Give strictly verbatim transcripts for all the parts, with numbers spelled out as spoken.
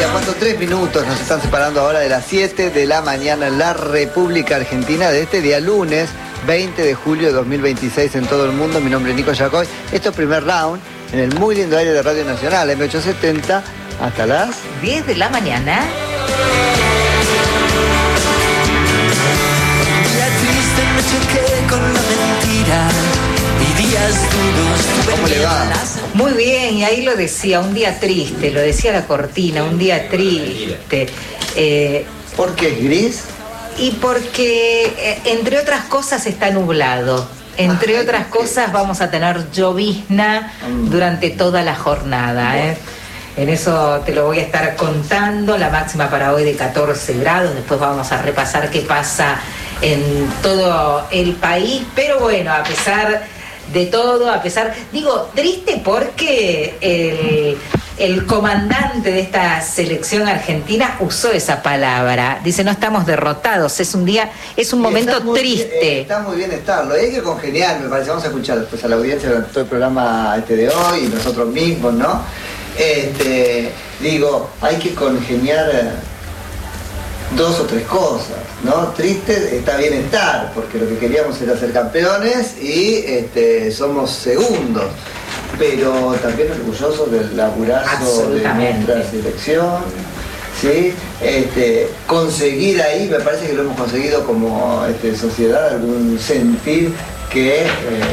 día, cuando tres minutos nos están separando ahora de las siete de la mañana en la República Argentina de este día lunes veinte de julio de dos mil veintiséis en todo el mundo. Mi nombre es Nico Yacoy. Esto es Primer Round en el muy lindo aire de Radio Nacional, M ochocientos setenta, hasta las diez de la mañana. Un día triste me choqué con la mentira y días duros. ¿Cómo le va? Muy bien, y ahí lo decía, un día triste, lo decía la cortina, un día triste. Eh, ¿Por qué es gris? y porque, eh, entre otras cosas, está nublado. Entre Ay, otras qué cosas, vamos a tener llovizna durante toda la jornada, ¿eh? En eso te lo voy a estar contando. La máxima para hoy de catorce grados. Después vamos a repasar qué pasa en todo el país. Pero bueno, a pesar de todo, a pesar... Digo, triste porque el, el comandante de esta selección argentina usó esa palabra. Dice, no estamos derrotados, es un día, es un Y momento está muy triste. bien, eh, está muy bien estarlo. Hay que congeniar, me parece. Vamos a escuchar después a la audiencia durante todo el programa este de hoy y nosotros mismos, ¿no? Este, digo, hay que congeniar eh, dos o tres cosas, ¿no? Triste está bien estar, porque lo que queríamos era ser campeones y este, somos segundos, pero también orgullosos del laburazo de nuestra selección, ¿sí? Este, conseguir ahí, me parece que lo hemos conseguido como este, sociedad, algún sentir que eh,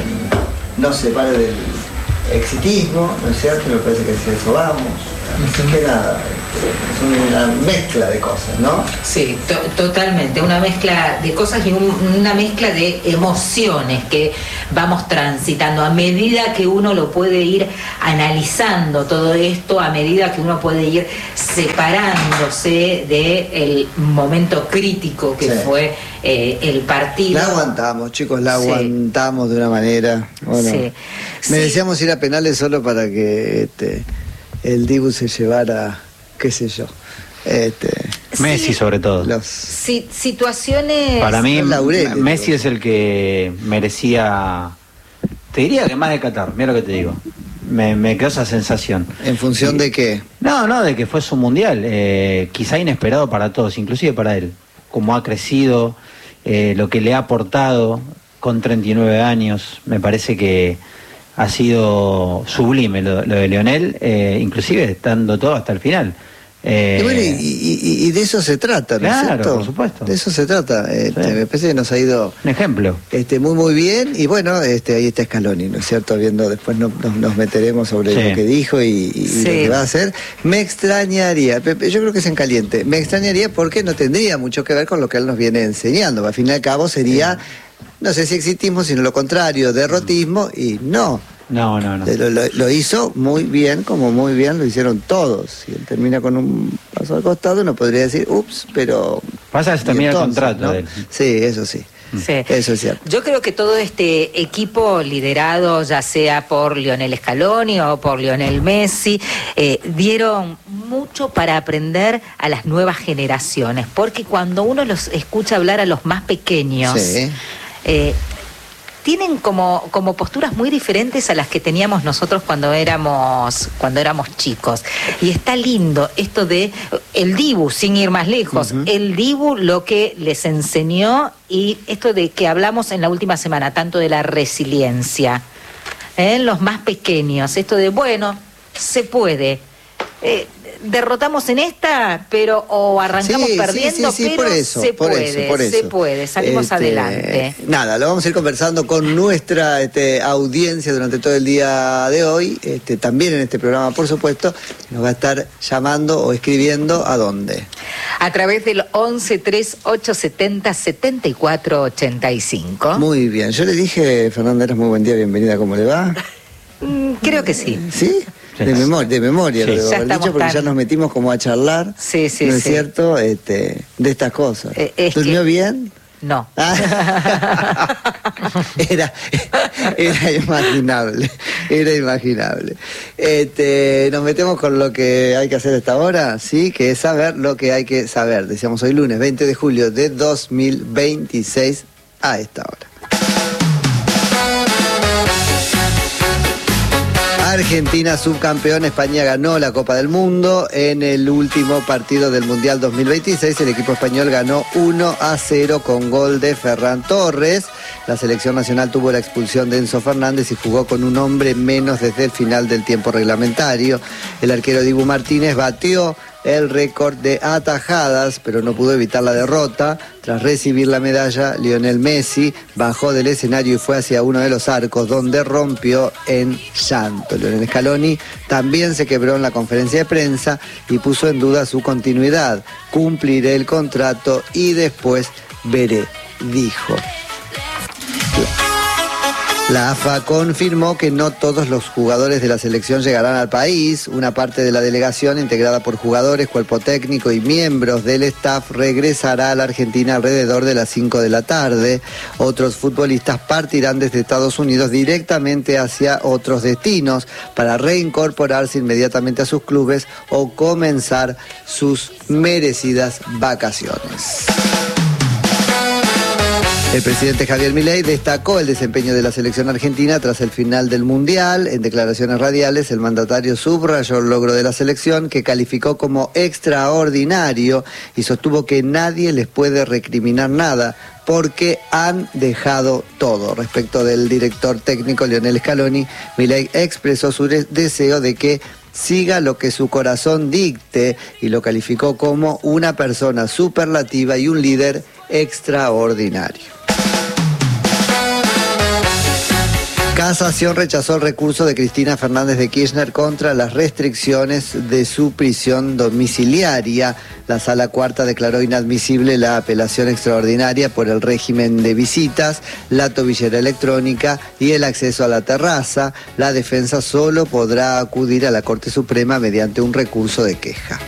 nos separe del exitismo, ¿no es cierto? Me parece que hacia eso vamos. Así que nada, es una mezcla de cosas, ¿no? Sí, to- totalmente, una mezcla de cosas y un- una mezcla de emociones que vamos transitando a medida que uno lo puede ir analizando todo esto, a medida que uno puede ir separándose del momento crítico que Sí. fue eh, el partido. La aguantamos, chicos, la Sí. aguantamos de una manera. Bueno, Sí. merecíamos ir a penales solo para que este, el Dibu se llevara, qué sé yo. Este, Messi Sí. sobre todo. los Si- situaciones... Para mí, Los laureles, Messi digo. es el que merecía, te diría que más de Qatar, mira lo que te digo. Me, me quedó esa sensación. ¿En función Y- de qué? No, no, de que fue su mundial, eh, quizá inesperado para todos, inclusive para él. Como ha crecido, eh, lo que le ha aportado con treinta y nueve años, me parece que ha sido sublime lo, lo de Lionel, eh, inclusive estando todo hasta el final. Eh, Y bueno, y, y- y de eso se trata, ¿no es Claro, cierto? por supuesto. De eso se trata. Este, Sí. Me parece que nos ha ido un ejemplo. este, muy muy bien y bueno, este, ahí está Scaloni, ¿no es cierto? Viendo, después no- nos, nos meteremos sobre Sí. lo que dijo y, y Sí. lo que va a hacer. Me extrañaría, Pepe, yo creo que es en caliente, me extrañaría porque no tendría mucho que ver con lo que él nos viene enseñando. Al fin y al cabo sería, no sé si exitismo, sino lo contrario, derrotismo, y no. No, no, no. Lo, lo- lo hizo muy bien, como muy bien lo hicieron todos. Si él termina con un paso al costado, uno podría decir, ups, pero... Pasa que se ¿y termina el entonces, contrato no? de él. Sí, eso sí. Sí. Eso es cierto. Yo creo que todo este equipo liderado, ya sea por Lionel Scaloni o por Lionel Messi, eh, dieron mucho para aprender a las nuevas generaciones, porque cuando uno los escucha hablar a los más pequeños, Sí. eh, tienen como, como posturas muy diferentes a las que teníamos nosotros cuando éramos cuando éramos chicos. Y está lindo esto de el Dibu, sin ir más lejos, Ujú. el Dibu lo que les enseñó y esto de que hablamos en la última semana, tanto de la resiliencia, ¿eh? En los más pequeños, esto de, bueno, se puede. Eh, derrotamos en esta, pero o arrancamos Sí, sí, perdiendo, sí, sí, pero por eso, se por puede, eso, por se eso. puede, salimos Este, adelante. Nada, lo vamos a ir conversando con nuestra este, audiencia durante todo el día de hoy. Este, también en este programa, por supuesto, nos va a estar llamando o escribiendo a dónde. A través del once tres ocho setenta setenta y cuatro ochenta y cinco. Muy bien. Yo le dije, Fernanda, eres muy buen día, bienvenida, ¿cómo le va? Mm, creo que sí. ¿Sí? Sí. De memoria, de memoria Sí. lo debo Ya haber estamos dicho, porque tan- ya nos metimos como a charlar, Sí, sí, ¿no es sí. cierto? Este, de estas cosas. Eh, es ¿Durmió que- bien? No. Ah. era, era imaginable, era imaginable. Este, nos metemos con lo que hay que hacer a esta hora, sí, que es saber lo que hay que saber. Decíamos hoy lunes veinte de julio de dos mil veintiséis a esta hora. Argentina subcampeón, España ganó la Copa del Mundo. En el último partido del Mundial dos mil veintiséis, el equipo español ganó uno a cero con gol de Ferran Torres. La selección nacional tuvo la expulsión de Enzo Fernández y jugó con un hombre menos desde el final del tiempo reglamentario. El arquero Dibu Martínez batió el récord de atajadas, pero no pudo evitar la derrota. Tras recibir la medalla, Lionel Messi bajó del escenario y fue hacia uno de los arcos, donde rompió en llanto. Lionel Scaloni también se quebró en la conferencia de prensa y puso en duda su continuidad. Cumpliré el contrato y después veré, dijo. La A F A confirmó que no todos los jugadores de la selección llegarán al país. Una parte de la delegación, integrada por jugadores, cuerpo técnico y miembros del staff, regresará a la Argentina alrededor de las cinco de la tarde. Otros futbolistas partirán desde Estados Unidos directamente hacia otros destinos para reincorporarse inmediatamente a sus clubes o comenzar sus merecidas vacaciones. El presidente Javier Milei destacó el desempeño de la selección argentina tras el final del Mundial. En declaraciones radiales, el mandatario subrayó el logro de la selección, que calificó como extraordinario, y sostuvo que nadie les puede recriminar nada porque han dejado todo. Respecto del director técnico Lionel Scaloni, Milei expresó su deseo de que siga lo que su corazón dicte y lo calificó como una persona superlativa y un líder extraordinario. Casación rechazó el recurso de Cristina Fernández de Kirchner contra las restricciones de su prisión domiciliaria. La Sala Cuarta declaró inadmisible la apelación extraordinaria por el régimen de visitas, la tobillera electrónica y el acceso a la terraza. La defensa solo podrá acudir a la Corte Suprema mediante un recurso de queja.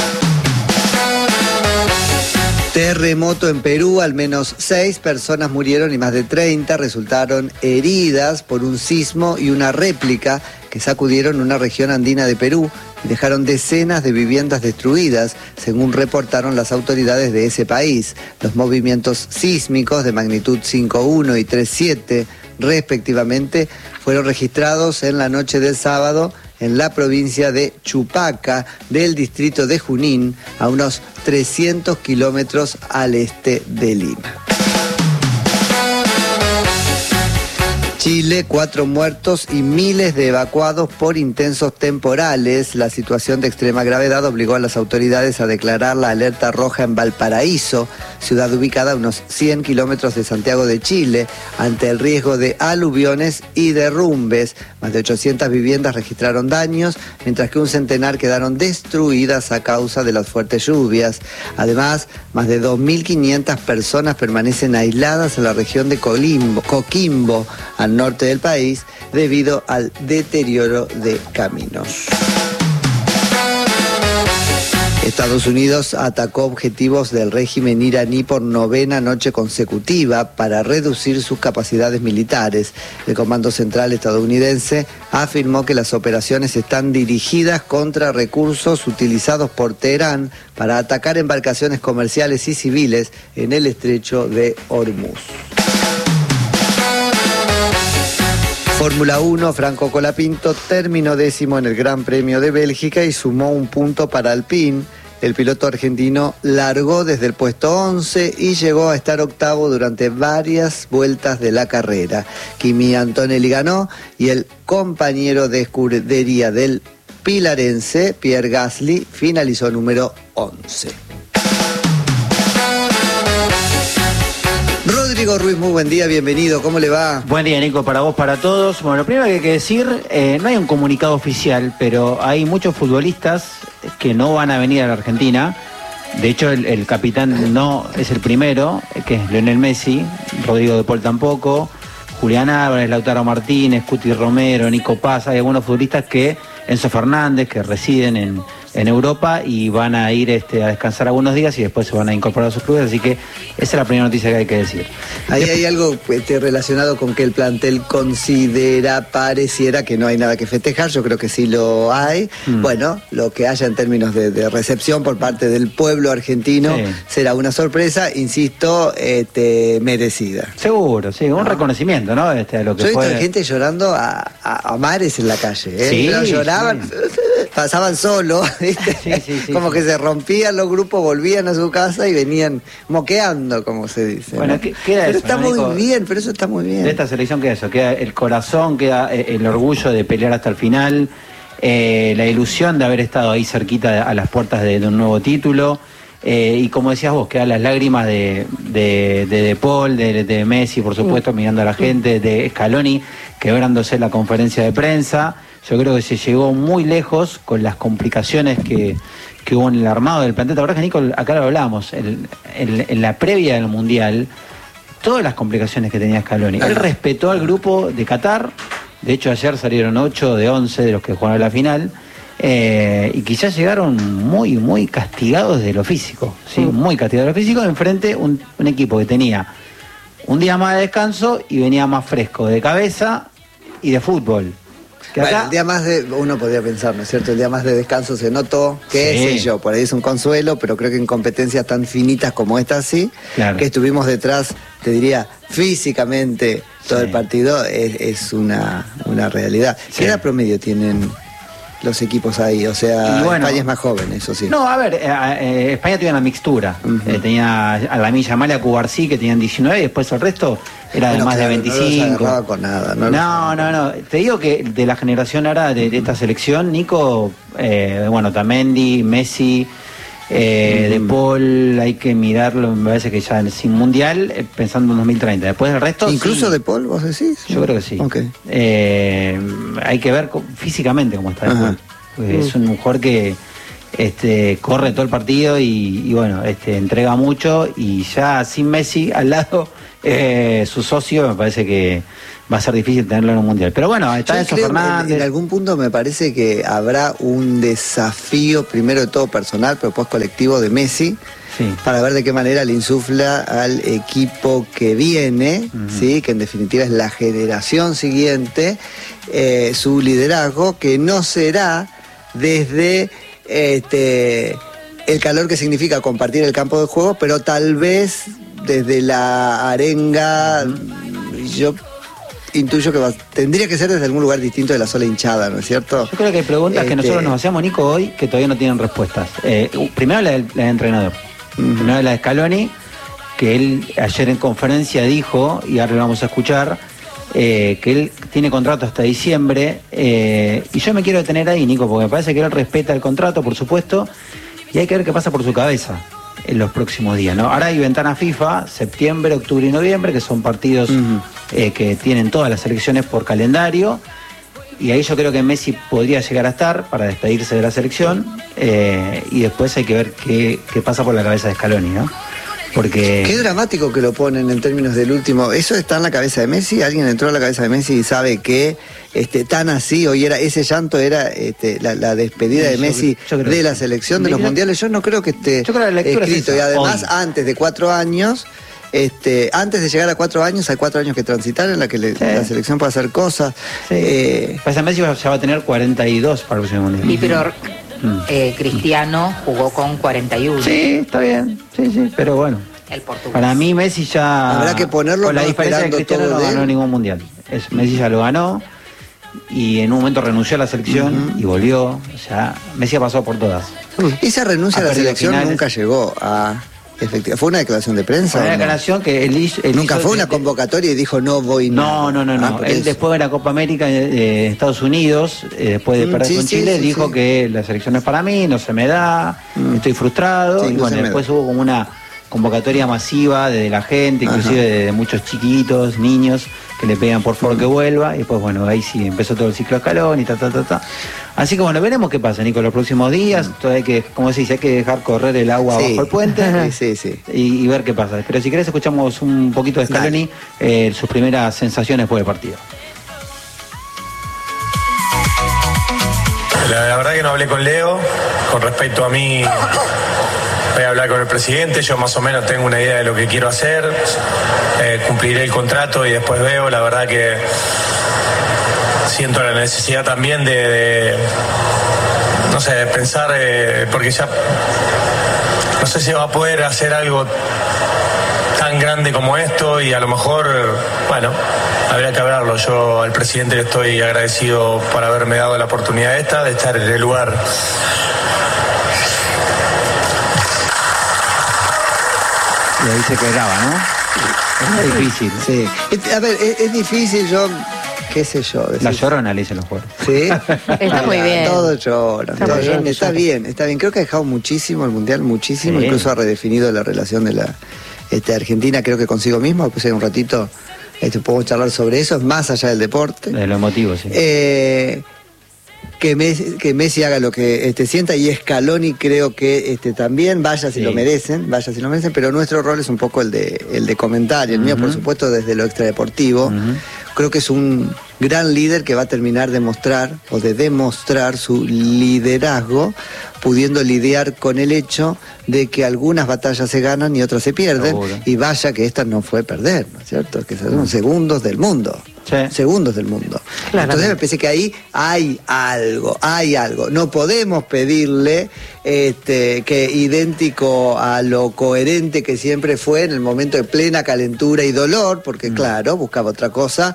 Terremoto en Perú, al menos seis personas murieron y más de treinta resultaron heridas por un sismo y una réplica que sacudieron una región andina de Perú y dejaron decenas de viviendas destruidas, según reportaron las autoridades de ese país. Los movimientos sísmicos de magnitud cinco punto uno y tres punto siete, respectivamente, fueron registrados en la noche del sábado en la provincia de Chupaca, del distrito de Junín, a unos trescientos kilómetros al este de Lima. Chile, cuatro muertos y miles de evacuados por intensos temporales. La situación de extrema gravedad obligó a las autoridades a declarar la alerta roja en Valparaíso, ciudad ubicada a unos cien kilómetros de Santiago de Chile, ante el riesgo de aluviones y derrumbes. Más de ochocientas viviendas registraron daños, mientras que un centenar quedaron destruidas a causa de las fuertes lluvias. Además, más de dos mil quinientas personas permanecen aisladas en la región de Colimbo, Coquimbo, al norte del país, debido al deterioro de caminos. Estados Unidos atacó objetivos del régimen iraní por novena noche consecutiva para reducir sus capacidades militares. El Comando Central estadounidense afirmó que las operaciones están dirigidas contra recursos utilizados por Teherán para atacar embarcaciones comerciales y civiles en el estrecho de Hormuz. Fórmula uno, Franco Colapinto terminó décimo en el Gran Premio de Bélgica y sumó un punto para Alpine. El piloto argentino largó desde el puesto once y llegó a estar octavo durante varias vueltas de la carrera. Kimi Antonelli ganó y el compañero de escudería del pilarense, Pierre Gasly, finalizó número once. Rodrigo Ruiz, muy buen día, bienvenido, ¿cómo le va? Buen día, Nico, para vos, para todos. Bueno, lo primero que hay que decir, eh, no hay un comunicado oficial, pero hay muchos futbolistas que no van a venir a la Argentina. De hecho, el, el capitán no es el primero, que es Lionel Messi, Rodrigo de Paul tampoco, Julián Álvarez, Lautaro Martínez, Cuti Romero, Nico Paz. Hay algunos futbolistas que, Enzo Fernández, que residen en, en Europa y van a ir este, a descansar algunos días y después se van a incorporar a sus clubes, así que esa es la primera noticia que hay que decir. Ahí hay algo este, relacionado con que el plantel considera, pareciera que no hay nada que festejar, yo creo que sí lo hay. Mm. Bueno, lo que haya en términos de, de recepción por parte del pueblo argentino sí. será una sorpresa, insisto, este, merecida. Seguro, sí, un ¿no? reconocimiento, ¿no? Este, a lo que yo he fue... visto gente llorando a, a, a mares en la calle, ¿eh? Sí, pero lloraban, sí. pasaban solos, ¿viste? Sí, sí, sí, como sí. que se rompían los grupos, volvían a su casa y venían moqueando, como se dice. Bueno, ¿no? queda pero eso, está ¿no, muy Nico? bien, pero eso está muy bien. De esta selección queda eso, queda el corazón, queda el orgullo de pelear hasta el final, eh, la ilusión de haber estado ahí cerquita a las puertas de, de un nuevo título. Eh, y como decías vos, quedan las lágrimas de de, de, de Paul, de, de Messi, por supuesto, mm. mirando a la gente, de Scaloni, quebrándose la conferencia de prensa. Yo creo que se llegó muy lejos con las complicaciones que, que hubo en el armado del plantel. La verdad que, Nico, acá lo hablábamos, el, el, en la previa del Mundial, todas las complicaciones que tenía Scaloni. Él respetó al grupo de Qatar, de hecho ayer salieron ocho de once de los que jugaron la final. Eh, y quizás llegaron muy, muy castigados de lo físico, ¿sí? Mm. Muy castigados de lo físico, enfrente un, un equipo que tenía un día más de descanso y venía más fresco de cabeza y de fútbol. Que bueno, acá... el día más de, uno podría pensar, ¿no es cierto? El día más de descanso se notó, qué sí. sé yo, por ahí es un consuelo, pero creo que en competencias tan finitas como esta sí, claro. que estuvimos detrás, te diría, físicamente todo sí. el partido, es, es una, una realidad. Sí. ¿Qué edad promedio tienen los equipos ahí? O sea, bueno, España es más joven, eso sí. No, a ver, eh, eh, España tenía una mixtura. Uh-huh. eh, tenía a la Milla Malia, Cubarsí, que tenían diecinueve, y después el resto era bueno, de más claro, de veinticinco. No los agarraba con nada. No, no, no, no. Te digo que de la generación ahora de, de esta selección, Nico, eh, bueno, Tamendi, Messi, eh, uh-huh. De Paul, hay que mirarlo, me parece que ya sin Mundial, eh, pensando en dos mil treinta. Después del resto... ¿Incluso sí. De Paul, vos decís? Yo creo que sí. Okay. Eh, hay que ver físicamente cómo está De Paul. Uh-huh. Es un jugador que este, corre todo el partido y, y bueno, este, entrega mucho, y ya sin Messi al lado, eh, su socio, me parece que va a ser difícil tenerlo en un mundial. Pero bueno, está Enzo Fernández. En, en algún punto me parece que habrá un desafío, primero de todo personal, pero después colectivo, de Messi, sí. para ver de qué manera le insufla al equipo que viene, uh-huh. ¿sí? que en definitiva es la generación siguiente, eh, su liderazgo, que no será desde este, el calor que significa compartir el campo de juego, pero tal vez desde la arenga, uh-huh. yo intuyo que va, tendría que ser desde algún lugar distinto de la sola hinchada, ¿no es cierto? Yo creo que hay preguntas este... que nosotros nos hacemos, Nico, hoy, que todavía no tienen respuestas. Eh, primero la del, la del entrenador, uh-huh. primero la de Scaloni, que él ayer en conferencia dijo, y ahora lo vamos a escuchar, Eh, que él tiene contrato hasta diciembre, eh, y yo me quiero detener ahí, Nico, porque me parece que él respeta el contrato, por supuesto, y hay que ver qué pasa por su cabeza en los próximos días, ¿no? Ahora hay ventana FIFA, septiembre, octubre y noviembre, que son partidos uh-huh. eh, que tienen todas las selecciones por calendario, y ahí yo creo que Messi podría llegar a estar para despedirse de la selección, eh, y después hay que ver qué, qué pasa por la cabeza de Scaloni, ¿no? Porque... Qué dramático que lo ponen en términos del último. ¿Eso está en la cabeza de Messi? ¿Alguien entró a la cabeza de Messi y sabe que este, tan así, hoy era ese llanto era este, la, la despedida sí, de Messi yo, yo de la selección de los mundiales? Yo no creo que esté yo creo que la lectura escrito. Es y además, hoy. antes de cuatro años, este, antes de llegar a cuatro años, hay cuatro años que transitar en la que le, sí. la selección puede hacer cosas. Sí. Eh, pues Messi ya va a tener cuarenta y dos para el próximo mundial. Y pero eh, Cristiano jugó con cuarenta y uno. Sí, está bien. Sí, sí, pero bueno. El portugués. Para mí Messi ya... Habrá que ponerlo, con la no diferencia de Cristiano no ganó ningún mundial. Es, Messi ya lo ganó y en un momento renunció a la selección uh-huh. y volvió. O sea, Messi ha pasado por todas. Esa renuncia a, a la selección finales. Nunca llegó a... Efectiva. ¿Fue una declaración de prensa? Fue una declaración no? que él hizo... Él Nunca hizo fue una de, convocatoria y dijo no voy No, no, no, no. Ah, él eso. Después de la Copa América de, de Estados Unidos, eh, después de perder sí, con sí, Chile, sí, dijo sí. que la selección es para mí, no se me da, mm. estoy frustrado. Sí, y bueno, después hubo como una convocatoria masiva de la gente, inclusive de, de muchos chiquitos, niños, que le pegan por favor que vuelva, y pues bueno, ahí sí empezó todo el ciclo Scaloni y ta, ta, ta, ta. Así que bueno, veremos qué pasa, Nico, los próximos días. Todavía hay que, como decís, hay que dejar correr el agua sí. bajo el puente sí, sí. Y, y ver qué pasa. Pero si querés escuchamos un poquito de Scaloni, eh, sus primeras sensaciones después del partido. La, la verdad que no hablé con Leo, con respecto a mí, voy a hablar con el presidente, yo más o menos tengo una idea de lo que quiero hacer, eh, cumpliré el contrato y después veo, la verdad que siento la necesidad también de, de no sé, de pensar, eh, porque ya no sé si va a poder hacer algo tan grande como esto y a lo mejor, bueno, habría que hablarlo. Yo al presidente le estoy agradecido por haberme dado la oportunidad esta de estar en el lugar. Y ahí se quedaba, ¿no? Es difícil. Sí. Es- A ver, es, es difícil, yo, qué sé yo. decir- La Llorona le dicen los juegos. Sí. Está muy bien. Todo llora. Está Está, muy bien, bien, está bien, está bien. Creo que ha dejado muchísimo el Mundial, muchísimo. Sí. Incluso ha redefinido la relación de la este, Argentina, creo que consigo mismo. Después en un ratito este, podemos charlar sobre eso, más allá del deporte. De lo emotivo, sí. Eh, que, Messi, que Messi haga lo que este, sienta y Scaloni creo que este, también, vaya si Sí. lo merecen, vaya si lo merecen, pero nuestro rol es un poco el de, el de comentario, el mío por supuesto desde lo extradeportivo. Ujú. Creo que es un gran líder que va a terminar de mostrar o de demostrar su liderazgo, pudiendo lidiar con el hecho de que algunas batallas se ganan y otras se pierden, Seguro. y vaya que esta no fue perder, ¿no es cierto? Que son segundos del mundo. Sí. Segundos del mundo. Claramente. Entonces me parece que ahí hay algo, hay algo. No podemos pedirle este, que idéntico a lo coherente que siempre fue en el momento de plena calentura y dolor, porque claro, buscaba otra cosa,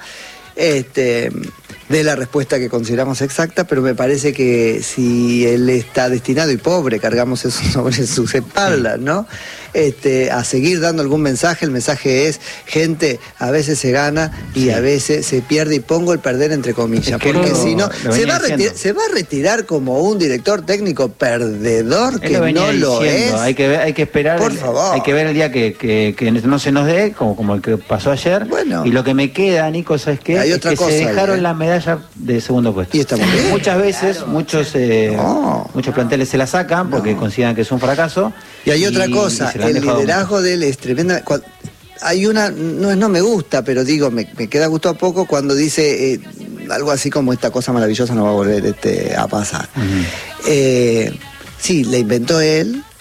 este, de la respuesta que consideramos exacta, pero me parece que si él está destinado, y pobre, cargamos eso sobre sus espaldas, ¿no? Este, a seguir dando algún mensaje, el mensaje es, gente, a veces se gana y Sí. a veces se pierde, y pongo el perder entre comillas, Es que porque lo- si no, lo se venía va, a retirar, diciendo. se va a retirar como un director técnico perdedor Él que lo venía no lo diciendo, es. hay que ver, hay que esperar, Por el- favor. hay que ver el día que, que- que no se nos dé, como, como el que pasó ayer. Bueno. Y lo que me queda, Nico, ¿sabes qué? Hay Es otra que cosa se ahí, dejaron ¿eh? la medalla de segundo puesto. Y está muy bien. Muchas veces, muchos eh, No. muchos planteles se la sacan porque No. consideran que es un fracaso. Y hay otra cosa, y se la han el dejado liderazgo de él es tremenda. cua- Hay una, no, es- no me gusta, pero digo, me, me queda gusto a poco cuando dice eh, algo así como esta cosa maravillosa no va a volver este, a pasar. Eh, sí, la inventó él,